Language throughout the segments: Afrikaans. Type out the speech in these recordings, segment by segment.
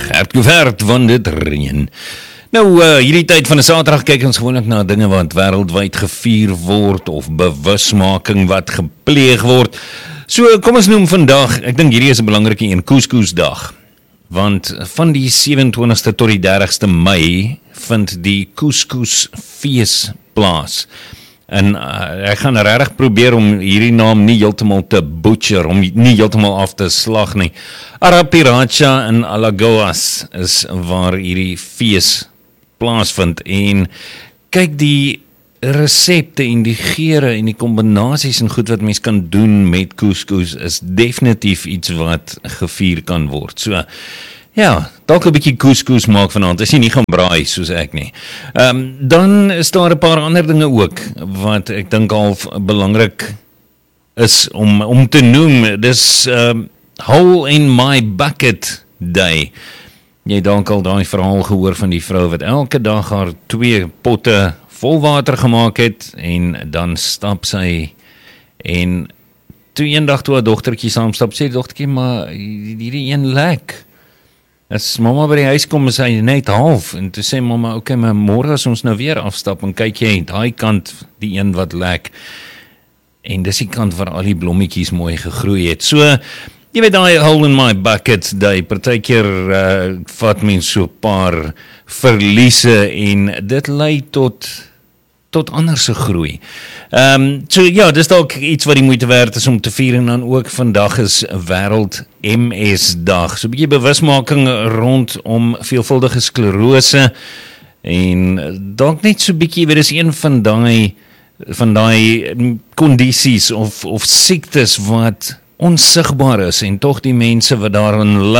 Gert Gevert van dit reën. Nou, hierdie tyd van 'n Saterdag kyk ons gewoonlik na dinge wat wêreldwyd gevier word of bewusmaking wat gepleeg word. So, kom ons noem vandag, ek dink hierdie is 'n belangrike een, Couscousdag. Want van die 27ste tot die 30ste Mei vind die Couscousfees plaas. En ek gaan regtig probeer om hierdie naam nie heeltemal te butcher, om nie heeltemal af te slag nie. Arapiraca in Alagoas is waar hierdie fees plaasvind. En kyk, die resepte en die geure en die kombinasies en goed wat mens kan doen met couscous is definitief iets wat gevier kan word. So, ja, dalk 'n bietjie couscous maak vanaand, as jy nie gaan braai soos ek nie. Dan is daar 'n paar ander dinge ook, wat ek dink al belangrik is om te noem. Dis Hole in my bucket day. Jy het dalk al daai verhaal gehoor van die vrou wat elke dag haar 2 potte vol water gemaak het, en dan stap sy, en toe eendag toe haar dogtertjie saamstap, sê die dogtertjie, maar hierdie een lek. As mamma by die huis kom, is hy net half, en toe sê mamma, okay, maar môre as ons nou weer afstap, en kyk jy, daai kant, die een wat lek, en dis die kant waar al die blommetjies mooi gegroei het. So, jy weet, daai hole in my bucket, die partykeer vat mens so 'n paar verliese, en dit lei tot anderse groei. So ja, dis dalk iets wat die moeite werd is om te vier, en dan ook vandag is wêreld MS dag. So 'n bietjie bewusmaking rondom veelvuldige sklerose, en dalk net so 'n bietjie, weet, dis een van daai kondisies of siektes wat onsigbaar is, en tog die mense wat daarin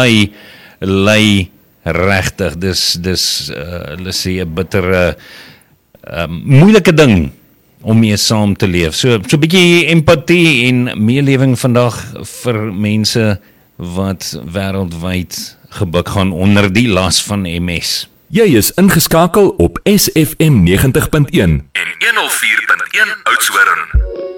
ly regtig. Dis hulle sê 'n bittere moeilike ding om mee saam te leef. So 'n bietjie empatie en meelewing vandag vir mense wat wêreldwyd gebuk gaan onder die las van MS. Jy is ingeskakel op SFM 90.1 en 104.1 Oudtshoorn.